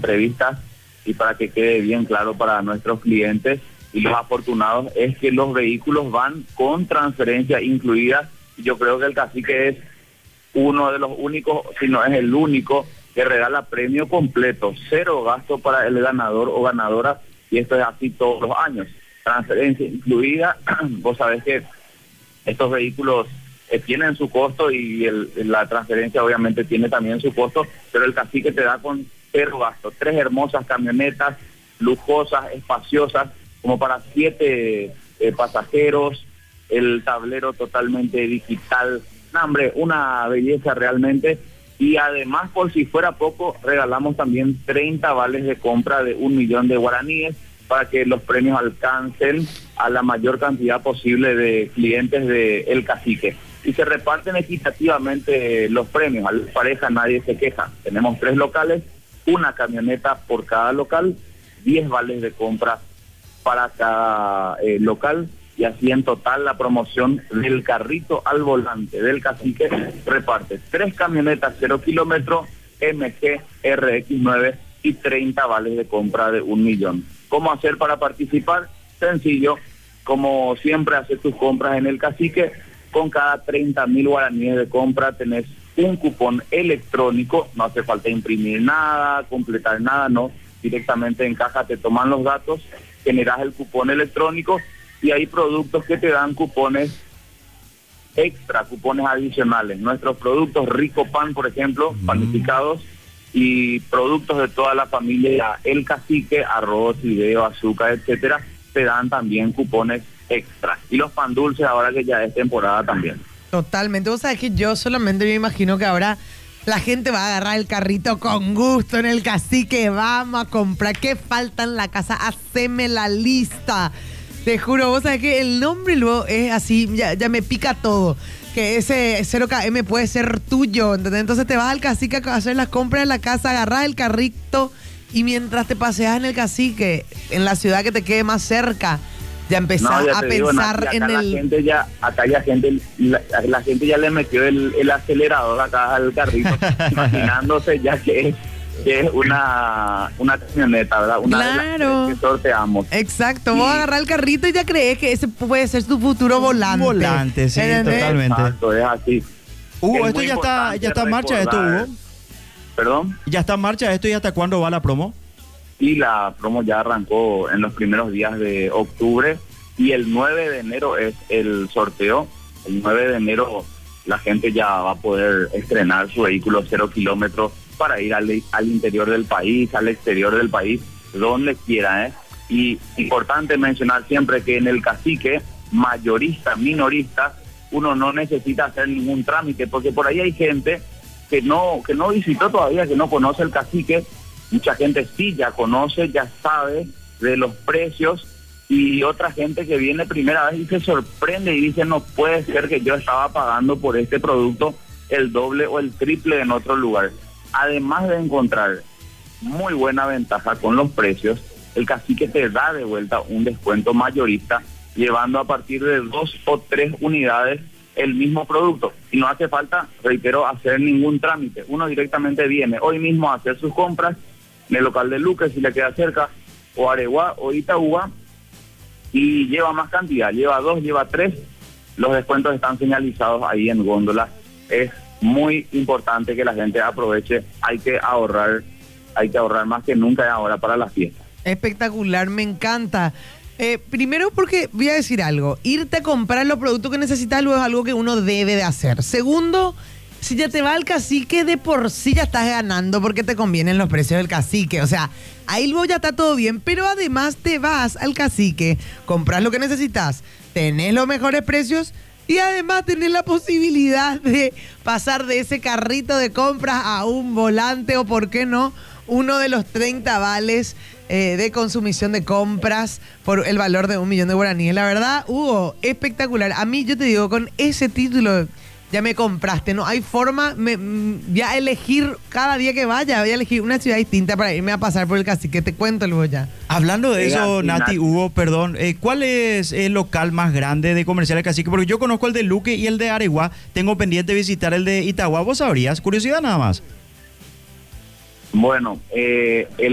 entrevistas y para que quede bien claro para nuestros clientes y los afortunados, es que los vehículos van con transferencia incluida. Yo creo que el Cacique es uno de los únicos, si no es el único, que regala premio completo, 0 gasto para el ganador o ganadora, y esto es así todos los años. Transferencia incluida. Vos sabés que estos vehículos tienen su costo y la transferencia obviamente tiene también su costo, pero el Cacique te da con 0 gasto. 3 hermosas camionetas, lujosas, espaciosas, como para 7 pasajeros, el tablero totalmente digital. No, hombre, una belleza realmente. Y además, por si fuera poco, regalamos también 30 vales de compra de 1 millón de guaraníes para que los premios alcancen a la mayor cantidad posible de clientes de El Cacique. Y se reparten equitativamente los premios. A la pareja nadie se queja. Tenemos 3 locales, una camioneta por cada local, 10 vales de compra para cada local, y así en total la promoción del carrito al volante del Cacique reparte 3 camionetas 0 kilómetros, MG RX9 y 30 vales de compra de 1 millón. ¿Cómo hacer para participar? Sencillo, como siempre, hacer tus compras en el Cacique. Con cada 30.000 guaraníes de compra tenés un cupón electrónico, no hace falta imprimir nada, completar nada, no, directamente en caja te toman los datos, generas el cupón electrónico y hay productos que te dan cupones extra, cupones adicionales. Nuestros productos Rico Pan, por ejemplo, panificados, y productos de toda la familia El Cacique, arroz, fideo, azúcar, etcétera, te dan también cupones extra. Y los pan dulces ahora que ya es temporada también. Totalmente. Vos sabés que yo solamente me imagino que ahora la gente va a agarrar el carrito con gusto en el Cacique. Vamos a comprar. ¿Qué falta en la casa? Haceme la lista. Te juro, vos sabés que el nombre luego es así, ya me pica todo. Que ese 0KM puede ser tuyo, ¿entendés? Entonces te vas al Cacique a hacer las compras en la casa, agarrás el carrito y mientras te paseas en el Cacique, en la ciudad que te quede más cerca, ya empezás a pensar en el... La gente ya le metió el acelerador acá al carrito, imaginándose ya que es una camioneta, ¿verdad? Una claro. de las que sorteamos. Exacto, vos agarrar el carrito y ya crees que ese puede ser tu futuro volante. Volante, sí, totalmente. Exacto, es así. Hugo, esto ya está en marcha, esto, Hugo. ¿Perdón? ¿Ya está en marcha esto y hasta cuándo va la promo? Y la promo ya arrancó en los primeros días de octubre y el 9 de enero es el sorteo. El 9 de enero la gente ya va a poder estrenar su vehículo 0 kilómetros para ir al interior del país, al exterior del país, donde quiera, ¿eh? Y importante mencionar siempre que en el Cacique, mayorista, minorista, uno no necesita hacer ningún trámite, porque por ahí hay gente que no visitó todavía, que no conoce el Cacique. Mucha gente sí ya conoce, ya sabe de los precios, y otra gente que viene primera vez y se sorprende y dice, no puede ser que yo estaba pagando por este producto el doble o el triple en otro lugar. Además de encontrar muy buena ventaja con los precios, el Cacique te da de vuelta un descuento mayorista, llevando a partir de 2 o 3 unidades el mismo producto. Y no hace falta, reitero, hacer ningún trámite. Uno directamente viene hoy mismo a hacer sus compras en el local de Luque, si le queda cerca, o Areguá o Itaúba, y lleva más cantidad, lleva 2, lleva 3. Los descuentos están señalizados ahí en góndola. Es muy importante que la gente aproveche. Hay que ahorrar más que nunca ahora para la fiesta. Espectacular, me encanta. Primero porque voy a decir algo, irte a comprar los productos que necesitas luego es algo que uno debe de hacer. Segundo, si ya te va al Cacique, de por sí ya estás ganando porque te convienen los precios del Cacique. O sea, ahí luego ya está todo bien, pero además te vas al Cacique, compras lo que necesitas, tenés los mejores precios y además tenés la posibilidad de pasar de ese carrito de compras a un volante o, ¿por qué no?, uno de los 30 vales de consumición de compras por el valor de 1 millón de guaraníes. La verdad, Hugo, espectacular. A mí, yo te digo, con ese título ya me compraste, no hay forma, voy a elegir cada día que vaya, voy a elegir una ciudad distinta para irme a pasar por el Cacique, te cuento luego ya. Hablando de eso, Nati, Hugo, perdón, ¿cuál es el local más grande de comercial del Cacique? Porque yo conozco el de Luque y el de Areguá, tengo pendiente visitar el de Itagua, ¿vos sabrías? Curiosidad nada más. Bueno, el